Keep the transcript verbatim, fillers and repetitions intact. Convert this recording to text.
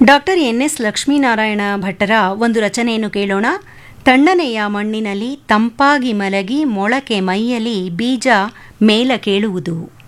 Doctor N S Lakshminarayana ಭಟ್ಟರ ಒಂದು ರಚನೆಯನ್ನು ಕೇಳೋಣ. ತಣ್ಣನೆಯ ಮಣ್ಣಿನಲ್ಲಿ ತಂಪಾಗಿ ಮಲಗಿ ಮೊಳಕೆ ಮೈಯಲಿ ಬೀಜ ಮೇಲ ಕೇಳುವುದು.